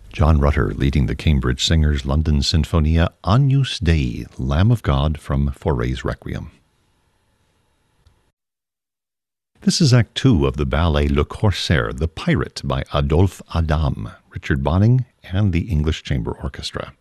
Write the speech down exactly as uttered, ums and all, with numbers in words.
John Rutter leading the Cambridge Singers London Sinfonia Agnus Dei, Lamb of God from Fauré's Requiem. This is Act Two of the ballet Le Corsaire, The Pirate by Adolphe Adam, Richard Bonning, and the English Chamber Orchestra.